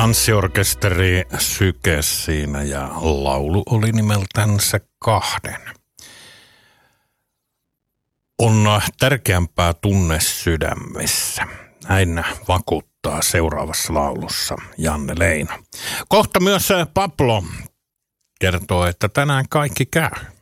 Tanssiorkesteri Syke siinä ja laulu oli nimeltänsä Kahden. On tärkeämpää tunne sydämessä. Näin vakuuttaa seuraavassa laulussa Janne Leino. Kohta myös Pablo kertoo, että tänään kaikki käy.